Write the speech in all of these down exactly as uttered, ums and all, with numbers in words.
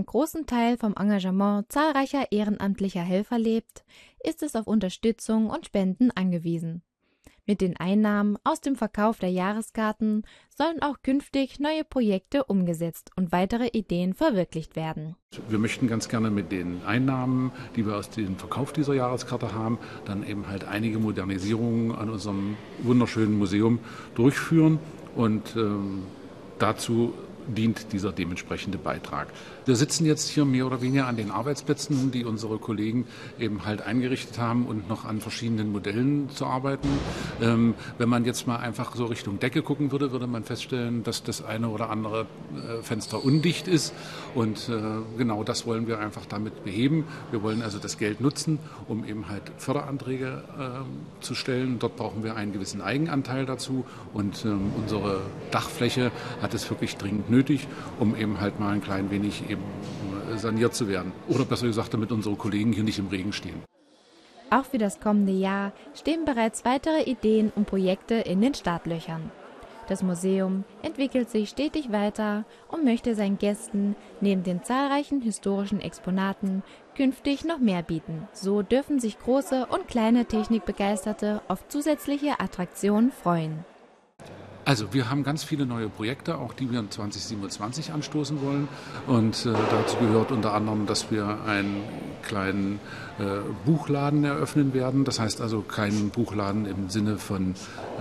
großen Teil vom Engagement zahlreicher ehrenamtlicher Helfer lebt, ist es auf Unterstützung und Spenden angewiesen. Mit den Einnahmen aus dem Verkauf der Jahreskarten sollen auch künftig neue Projekte umgesetzt und weitere Ideen verwirklicht werden. Wir möchten ganz gerne mit den Einnahmen, die wir aus dem Verkauf dieser Jahreskarte haben, dann eben halt einige Modernisierungen an unserem wunderschönen Museum durchführen und ähm, dazu dient dieser dementsprechende Beitrag. Wir sitzen jetzt hier mehr oder weniger an den Arbeitsplätzen, die unsere Kollegen eben halt eingerichtet haben und noch an verschiedenen Modellen zu arbeiten. Ähm, wenn man jetzt mal einfach so Richtung Decke gucken würde, würde man feststellen, dass das eine oder andere äh, Fenster undicht ist und äh, genau das wollen wir einfach damit beheben. Wir wollen also das Geld nutzen, um eben halt Förderanträge äh, zu stellen. Dort brauchen wir einen gewissen Eigenanteil dazu und ähm, unsere Dachfläche hat es wirklich dringend nötig, um eben halt mal ein klein wenig eben saniert zu werden. Oder besser gesagt, damit unsere Kollegen hier nicht im Regen stehen. Auch für das kommende Jahr stehen bereits weitere Ideen und Projekte in den Startlöchern. Das Museum entwickelt sich stetig weiter und möchte seinen Gästen neben den zahlreichen historischen Exponaten künftig noch mehr bieten. So dürfen sich große und kleine Technikbegeisterte auf zusätzliche Attraktionen freuen. Also wir haben ganz viele neue Projekte, auch die wir in zwanzig siebenundzwanzig anstoßen wollen. Und äh, dazu gehört unter anderem, dass wir einen kleinen äh, Buchladen eröffnen werden. Das heißt also keinen Buchladen im Sinne von,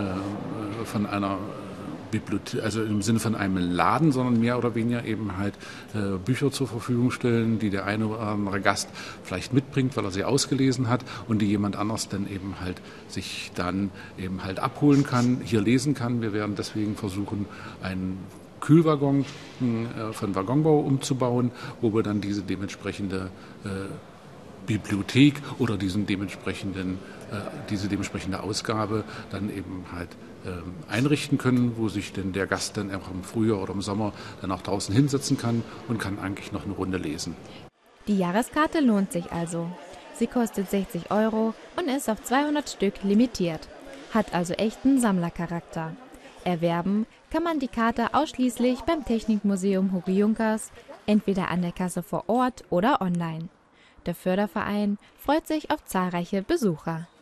äh, von einer Bibliothek, also im Sinne von einem Laden, sondern mehr oder weniger eben halt äh, Bücher zur Verfügung stellen, die der eine oder andere Gast vielleicht mitbringt, weil er sie ausgelesen hat und die jemand anders dann eben halt sich dann eben halt abholen kann, hier lesen kann. Wir werden deswegen versuchen, einen Kühlwaggon äh, von Waggonbau umzubauen, wo wir dann diese dementsprechende äh, Bibliothek oder diesen dementsprechenden, äh, diese dementsprechende Ausgabe dann eben halt ähm, einrichten können, wo sich denn der Gast dann auch im Frühjahr oder im Sommer dann auch draußen hinsetzen kann und kann eigentlich noch eine Runde lesen. Die Jahreskarte lohnt sich also. Sie kostet sechzig Euro und ist auf zweihundert Stück limitiert, hat also echten Sammlercharakter. Erwerben kann man die Karte ausschließlich beim Technikmuseum Hugo Junkers, entweder an der Kasse vor Ort oder online. Der Förderverein freut sich auf zahlreiche Besucher.